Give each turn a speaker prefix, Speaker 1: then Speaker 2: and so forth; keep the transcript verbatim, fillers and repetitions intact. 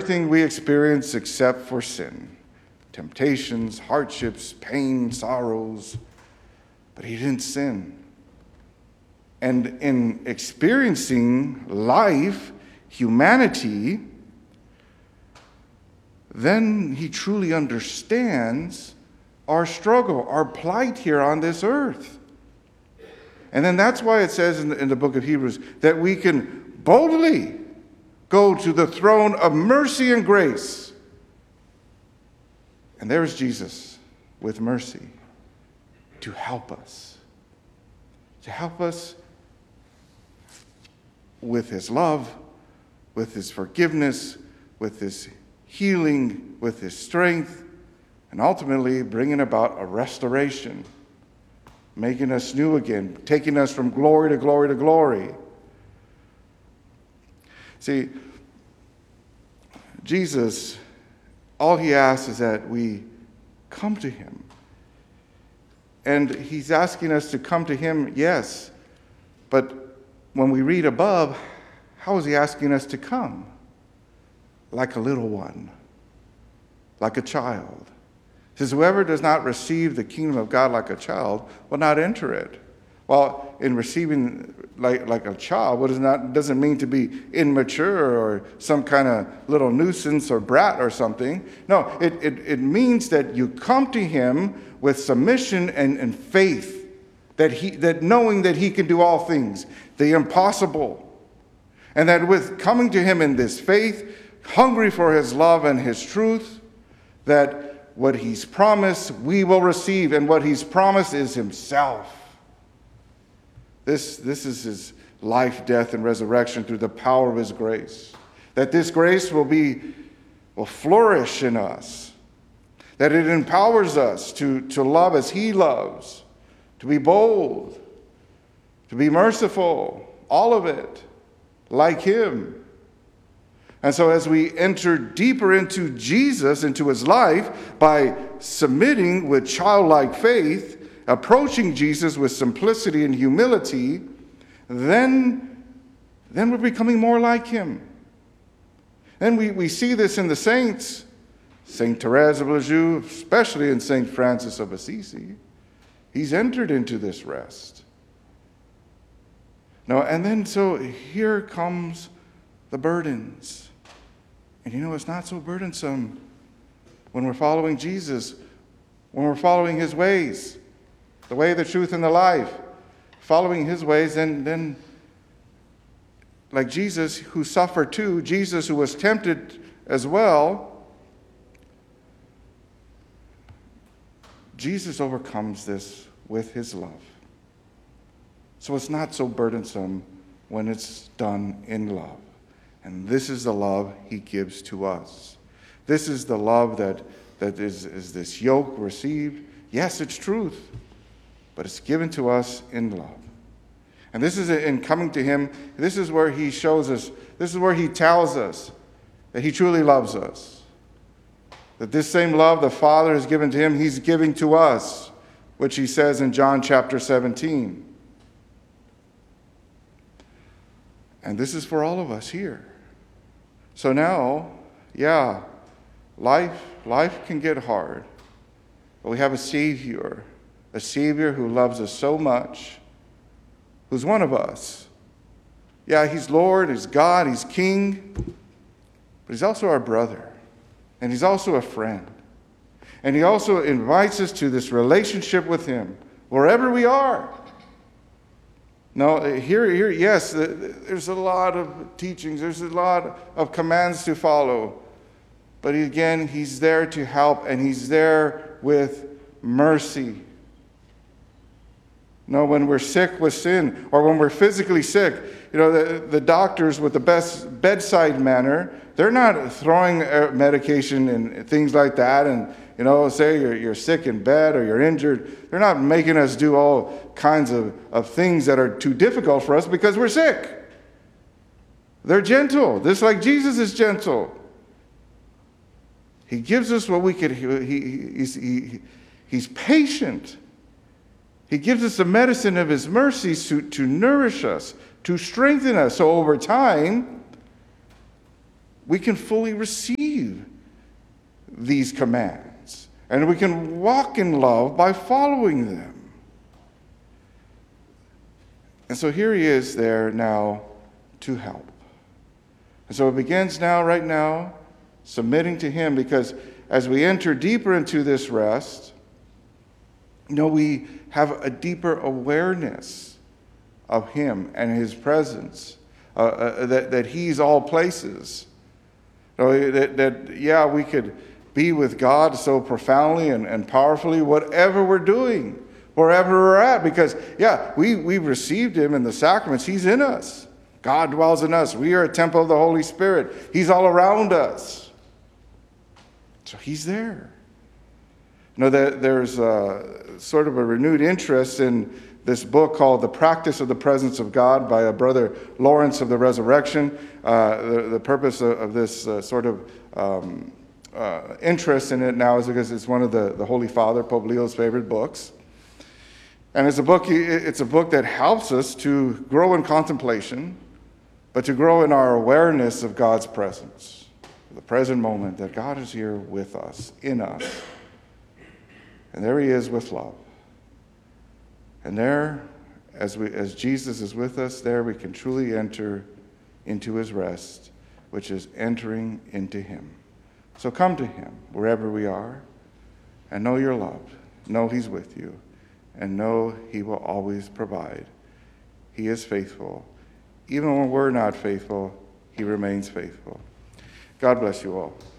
Speaker 1: everything we experience except for sin. Temptations, hardships, pain, sorrows. But he didn't sin. And in experiencing life, humanity, then he truly understands our struggle, our plight here on this earth. And then that's why it says in the, in the book of Hebrews that we can boldly go to the throne of mercy and grace. And there's Jesus with mercy to help us. To help us with his love, with his forgiveness, with his healing, with his strength, and ultimately bringing about a restoration, making us new again, taking us from glory to glory to glory. See, Jesus, all he asks is that we come to him. And he's asking us to come to him, yes, but when we read above, how is he asking us to come? Like a little one, like a child. It says, whoever does not receive the kingdom of God like a child will not enter it. Well, in receiving like, like a child, what is not, doesn't mean to be immature or some kind of little nuisance or brat or something. No, it, it, it means that you come to him with submission and, and faith, that he that knowing that he can do all things, the impossible. And that with coming to him in this faith, hungry for his love and his truth, that what he's promised we will receive, and what he's promised is himself. This, this is his life, death, and resurrection through the power of his grace. That this grace will be will flourish in us. That it empowers us to, to love as he loves, to be bold, to be merciful, all of it, like him. And so as we enter deeper into Jesus, into his life, by submitting with childlike faith, approaching Jesus with simplicity and humility, then, then we're becoming more like him. And we, we see this in the saints, Saint Therese of Lisieux, especially in Saint Francis of Assisi. He's entered into this rest. Now, and then so here comes the burdens. And you know, it's not so burdensome when we're following Jesus, when we're following his ways, the way, the truth, and the life. Following his ways, and then like Jesus who suffered too, Jesus who was tempted as well, Jesus overcomes this with his love. So it's not so burdensome when it's done in love. And this is the love he gives to us. This is the love that, that is, is this yoke received. Yes, it's truth, but it's given to us in love. And this is in coming to him, this is where he shows us, this is where he tells us that he truly loves us. That this same love the Father has given to him, he's giving to us, which he says in John chapter seventeen. And this is for all of us here. So now, yeah, life, life can get hard. But we have a Savior, a Savior who loves us so much, who's one of us. Yeah, he's Lord, he's God, he's King, but he's also our brother. And he's also a friend. And he also invites us to this relationship with him, wherever we are. Now, here, here, yes, there's a lot of teachings, there's a lot of commands to follow. But again, he's there to help, and he's there with mercy. No, when we're sick with sin, or when we're physically sick, you know, the, the doctors with the best bedside manner, they're not throwing medication and things like that, and, you know, say you're, you're sick in bed or you're injured. They're not making us do all kinds of, of things that are too difficult for us because we're sick. They're gentle, just like Jesus is gentle. He gives us what we could, he, he, he's, he, he's patient. He gives us the medicine of his mercies to, to nourish us, to strengthen us. So over time, we can fully receive receive these commands. And we can walk in love by following them. And so here he is there now to help. And so it begins now, right now, submitting to him, because as we enter deeper into this rest, you know, we have a deeper awareness of him and his presence, uh, uh, that, that he's all places. You know, that, that, yeah, we could be with God so profoundly and, and powerfully, whatever we're doing, wherever we're at, because, yeah, we, we've received him in the sacraments. He's in us. God dwells in us. We are a temple of the Holy Spirit. He's all around us. So he's there. You know, that there's a, sort of a renewed interest in this book called The Practice of the Presence of God by a brother Lawrence of the Resurrection. Uh, the, the purpose of, of this uh, sort of um, uh, interest in it now is because it's one of the, the Holy Father, Pope Leo's favorite books. And it's a book, it's a book that helps us to grow in contemplation, but to grow in our awareness of God's presence. The present moment, that God is here with us, in us. And there he is with love. And there, as we, as Jesus is with us, there we can truly enter into his rest, which is entering into him. So come to him wherever we are, and know you're loved. Know he's with you, and know he will always provide. He is faithful. Even when we're not faithful, he remains faithful. God bless you all.